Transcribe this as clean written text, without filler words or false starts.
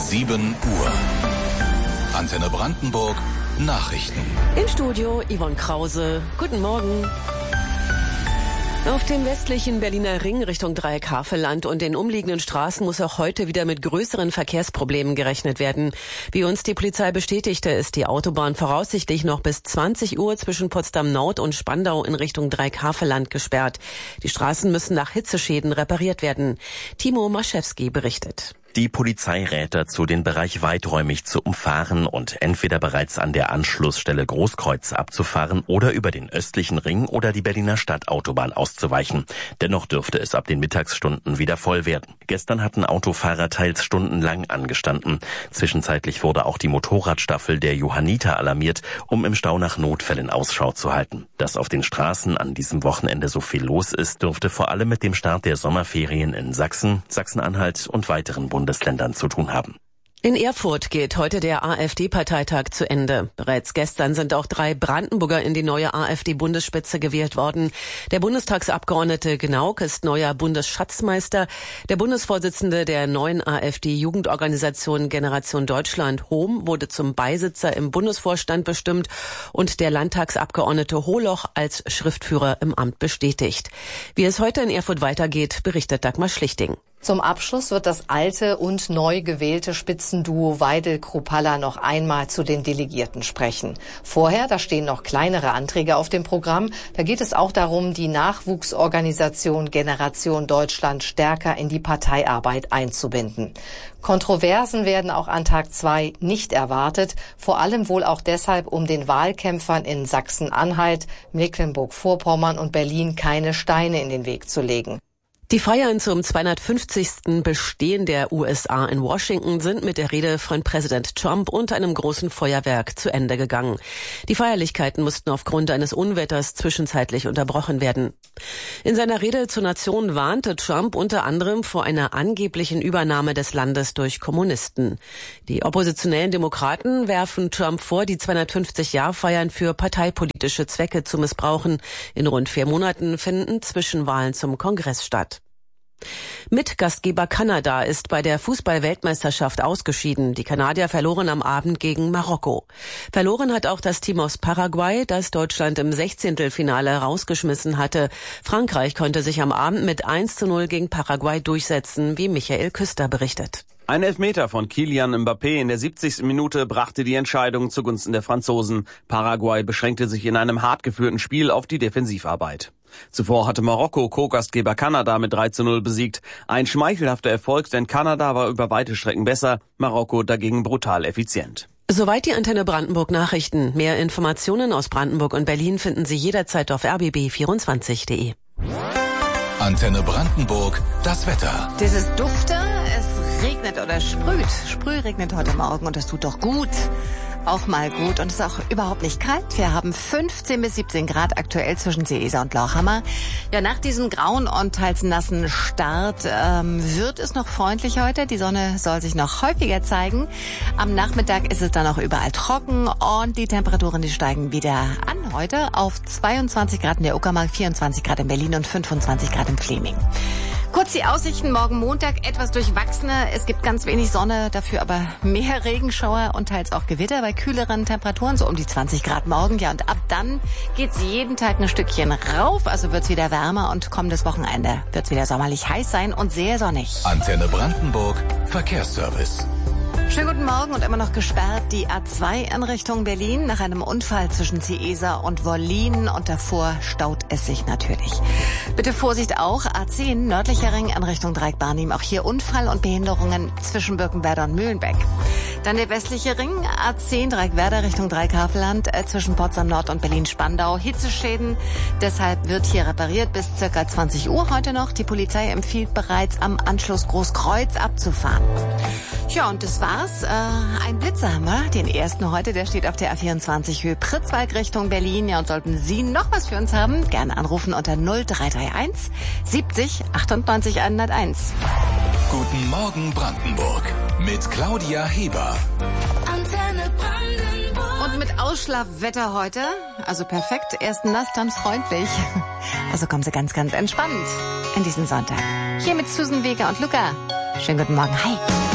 7 Uhr. Antenne Brandenburg, Nachrichten. Im Studio Yvonne Krause. Guten Morgen. Auf dem westlichen Berliner Ring Richtung Dreieck-Havelland und den umliegenden Straßen muss auch heute wieder mit größeren Verkehrsproblemen gerechnet werden. Wie uns die Polizei bestätigte, ist die Autobahn voraussichtlich noch bis 20 Uhr zwischen Potsdam Nord und Spandau in Richtung Dreieck-Havelland gesperrt. Die Straßen müssen nach Hitzeschäden repariert werden. Timo Maschewski berichtet. Die Polizei rät dazu, den Bereich weiträumig zu umfahren und entweder bereits an der Anschlussstelle Großkreuz abzufahren oder über den östlichen Ring oder die Berliner Stadtautobahn auszuweichen. Dennoch dürfte es ab den Mittagsstunden wieder voll werden. Gestern hatten Autofahrer teils stundenlang angestanden. Zwischenzeitlich wurde auch die Motorradstaffel der Johanniter alarmiert, um im Stau nach Notfällen Ausschau zu halten. Dass auf den Straßen an diesem Wochenende so viel los ist, dürfte vor allem mit dem Start der Sommerferien in Sachsen, Sachsen-Anhalt und weiteren Bundesländern zu tun haben. In Erfurt geht heute der AfD-Parteitag zu Ende. Bereits gestern sind auch 3 Brandenburger in die neue AfD-Bundesspitze gewählt worden. Der Bundestagsabgeordnete Gnauk ist neuer Bundesschatzmeister. Der Bundesvorsitzende der neuen AfD-Jugendorganisation Generation Deutschland, Hohm, wurde zum Beisitzer im Bundesvorstand bestimmt und der Landtagsabgeordnete Holoch als Schriftführer im Amt bestätigt. Wie es heute in Erfurt weitergeht, berichtet Dagmar Schlichting. Zum Abschluss wird das alte und neu gewählte Spitzenduo Weidel-Kruppalla noch einmal zu den Delegierten sprechen. Vorher, da stehen noch kleinere Anträge auf dem Programm. Da geht es auch darum, die Nachwuchsorganisation Generation Deutschland stärker in die Parteiarbeit einzubinden. Kontroversen werden auch an Tag 2 nicht erwartet, vor allem wohl auch deshalb, um den Wahlkämpfern in Sachsen-Anhalt, Mecklenburg-Vorpommern und Berlin keine Steine in den Weg zu legen. Die Feiern zum 250. Bestehen der USA in Washington sind mit der Rede von Präsident Trump und einem großen Feuerwerk zu Ende gegangen. Die Feierlichkeiten mussten aufgrund eines Unwetters zwischenzeitlich unterbrochen werden. In seiner Rede zur Nation warnte Trump unter anderem vor einer angeblichen Übernahme des Landes durch Kommunisten. Die oppositionellen Demokraten werfen Trump vor, die 250-Jahr-Feiern für parteipolitische Zwecke zu missbrauchen. In rund 4 Monaten finden Zwischenwahlen zum Kongress statt. Mitgastgeber Kanada ist bei der Fußball-Weltmeisterschaft ausgeschieden. Die Kanadier verloren am Abend gegen Marokko. Verloren hat auch das Team aus Paraguay, das Deutschland im 16. rausgeschmissen hatte. Frankreich konnte sich am Abend mit 1:0 gegen Paraguay durchsetzen, wie Michael Küster berichtet. Ein Elfmeter von Kylian Mbappé in der 70. Minute brachte die Entscheidung zugunsten der Franzosen. Paraguay beschränkte sich in einem hart geführten Spiel auf die Defensivarbeit. Zuvor hatte Marokko Co-Gastgeber Kanada mit 3:0 besiegt. Ein schmeichelhafter Erfolg, denn Kanada war über weite Strecken besser, Marokko dagegen brutal effizient. Soweit die Antenne Brandenburg Nachrichten. Mehr Informationen aus Brandenburg und Berlin finden Sie jederzeit auf rbb24.de. Antenne Brandenburg, das Wetter. Dieses Dufte, es regnet oder sprüht. Sprühregnet heute Morgen und das tut doch gut. Auch mal gut und es ist auch überhaupt nicht kalt. Wir haben 15 bis 17 Grad aktuell zwischen Seesa und Lauchhammer. Ja, nach diesem grauen und teils nassen Start wird es noch freundlich heute. Die Sonne soll sich noch häufiger zeigen. Am Nachmittag ist es dann auch überall trocken und die Temperaturen, die steigen wieder an heute auf 22 Grad in der Uckermark, 24 Grad in Berlin und 25 Grad in Fleming. Kurz die Aussichten, morgen Montag etwas durchwachsene. Es gibt ganz wenig Sonne, dafür aber mehr Regenschauer und teils auch Gewitter bei kühleren Temperaturen, so um die 20 Grad morgen. Ja, und ab dann geht's jeden Tag ein Stückchen rauf, also wird's wieder wärmer und kommendes Wochenende wird's wieder sommerlich heiß sein und sehr sonnig. Antenne Brandenburg, Verkehrsservice. Schönen guten Morgen und immer noch gesperrt die A2 in Richtung Berlin nach einem Unfall zwischen Ciesa und Wollin und davor staut es sich natürlich. Bitte Vorsicht auch, A10 nördlicher Ring in Richtung Dreieck-Barnim. Auch hier Unfall und Behinderungen zwischen Birkenwerder und Mühlenbeck. Dann der westliche Ring, A10 Dreieck-Werder Richtung Dreieck-Havelland zwischen Potsdam Nord und Berlin-Spandau. Hitzeschäden, deshalb wird hier repariert bis ca. 20 Uhr heute noch. Die Polizei empfiehlt bereits am Anschluss Großkreuz abzufahren. Ja, und das war's. Ein Blitzer haben wir, den ersten heute, der steht auf der A24 Höhe Pritzwalk Richtung Berlin. Ja, und sollten Sie noch was für uns haben, gerne anrufen unter 0331 70 98 101. Guten Morgen Brandenburg mit Claudia Heber. Antenne Brandenburg. Und mit Ausschlafwetter heute, also perfekt, erst nass, dann freundlich. Also kommen Sie ganz, ganz entspannt in diesen Sonntag. Hier mit Susan Weger und Luca. Schönen guten Morgen, hi.